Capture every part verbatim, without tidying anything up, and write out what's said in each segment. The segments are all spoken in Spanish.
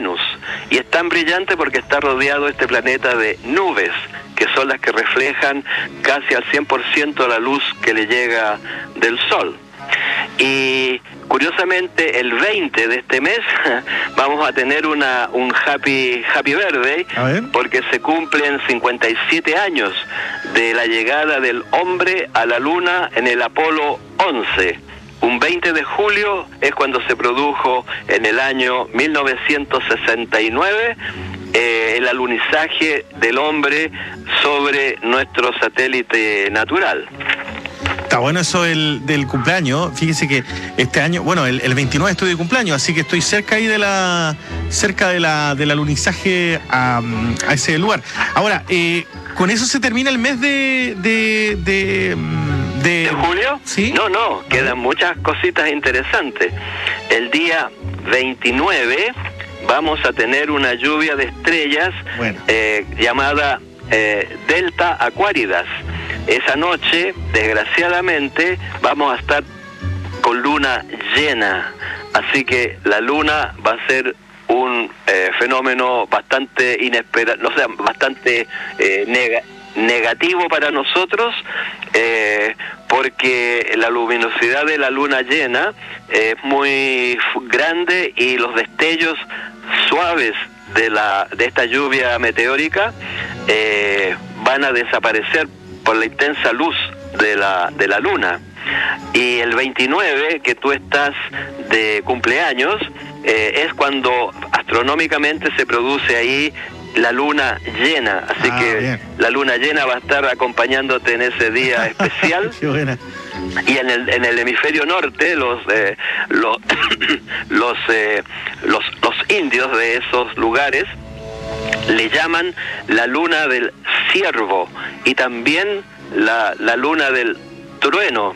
Venus. Y es tan brillante porque está rodeado este planeta de nubes, que son las que reflejan casi al cien por ciento la luz que le llega del Sol. Y curiosamente el veinte de este mes vamos a tener una un happy happy birthday, porque se cumplen cincuenta y siete años de la llegada del hombre a la luna en el Apolo once. Un veinte de julio es cuando se produjo en el año mil novecientos sesenta y nueve eh, el alunizaje del hombre sobre nuestro satélite natural. Está bueno eso del, del cumpleaños. Fíjese que este año, bueno, el, el veintinueve estoy de cumpleaños, así que estoy cerca ahí de la, cerca de la, del alunizaje a, a ese lugar. Ahora, eh, ¿con eso se termina el mes de, de, de, de... ¿De julio? ¿Sí? No, no, quedan muchas cositas interesantes. El día veintinueve vamos a tener una lluvia de estrellas, bueno. eh, llamada eh, Delta Aquaridas. Esa noche, desgraciadamente, vamos a estar con luna llena, así que la luna va a ser un eh, fenómeno bastante inesperado, o sea, bastante eh, nega, negativo para nosotros, eh, porque la luminosidad de la luna llena es muy grande y los destellos suaves de la de esta lluvia meteórica eh, van a desaparecer por la intensa luz de la de la luna. Y el veintinueve, que tú estás de cumpleaños, eh, es cuando astronómicamente se produce ahí la luna llena, así ah, que bien. La luna llena va a estar acompañándote en ese día especial. Qué buena. Y en el en el hemisferio norte los eh, los los, eh, los los indios de esos lugares le llaman la luna del ciervo y también la, la luna del trueno,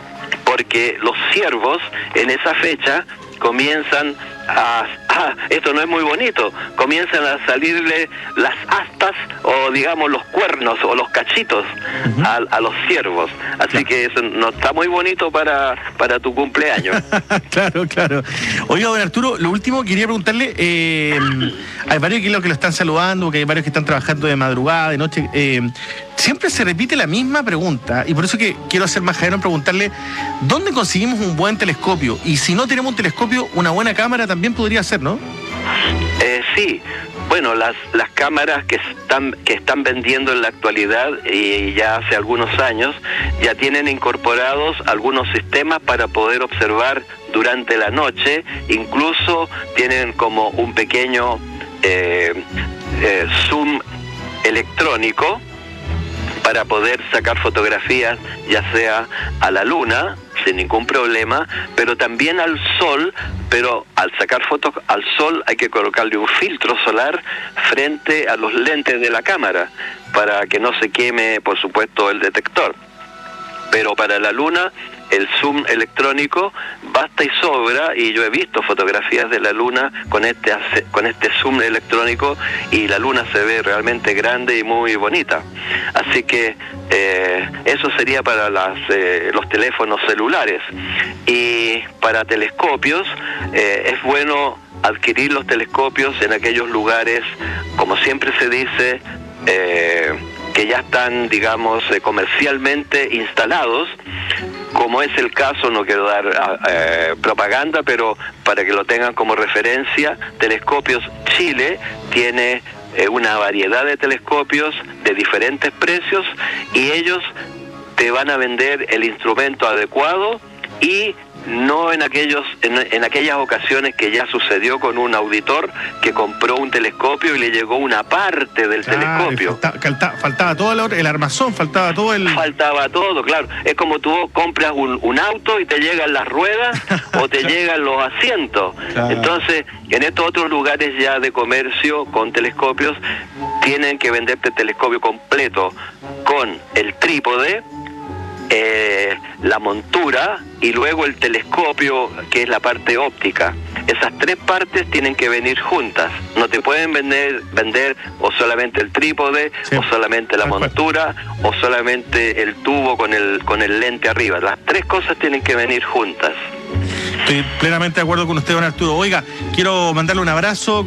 porque los ciervos en esa fecha comienzan a... Ah, esto no es muy bonito, comienzan a salirle las astas o digamos los cuernos o los cachitos uh-huh. a, a los ciervos, así claro. que eso no está muy bonito para, para tu cumpleaños. Claro, claro. Oiga, don Arturo, lo último quería preguntarle, eh, hay varios que lo, que lo están saludando, que hay varios que están trabajando de madrugada, de noche, eh, siempre se repite la misma pregunta, y por eso que quiero hacer más en preguntarle, ¿dónde conseguimos un buen telescopio? Y si no tenemos un telescopio, una buena cámara también podría ser, ¿no? Eh, sí, bueno, las las cámaras que están que están vendiendo en la actualidad y ya hace algunos años ya tienen incorporados algunos sistemas para poder observar durante la noche, incluso tienen como un pequeño eh, eh, zoom electrónico para poder sacar fotografías ya sea a la luna sin ningún problema, pero también al sol, pero al sacar fotos al sol hay que colocarle un filtro solar frente a los lentes de la cámara para que no se queme, por supuesto, el detector. Pero para la luna el zoom electrónico basta y sobra, y yo he visto fotografías de la luna con este con este zoom electrónico y la luna se ve realmente grande y muy bonita. Así que eh, eso sería para las eh, los teléfonos celulares. Y para telescopios eh, es bueno adquirir los telescopios en aquellos lugares, como siempre se dice, eh, que ya están, digamos, eh, comercialmente instalados, como es el caso, no quiero dar eh, propaganda, pero para que lo tengan como referencia, Telescopios Chile tiene eh, una variedad de telescopios de diferentes precios y ellos te van a vender el instrumento adecuado y no en aquellos en, en aquellas ocasiones que ya sucedió con un auditor que compró un telescopio y le llegó una parte del claro, telescopio. Falta, faltaba todo el, el armazón, faltaba todo el... Faltaba todo, claro. Es como tú compras un, un auto y te llegan las ruedas o te llegan los asientos. Claro. Entonces, en estos otros lugares ya de comercio con telescopios, tienen que venderte el telescopio completo con el trípode, Eh, la montura y luego el telescopio, que es la parte óptica. Esas tres partes tienen que venir juntas. No te pueden vender vender o solamente el trípode, sí, o solamente la montura, o solamente el tubo con el con el lente arriba. Las tres cosas tienen que venir juntas. Estoy plenamente de acuerdo con usted, don Arturo. Oiga, quiero mandarle un abrazo.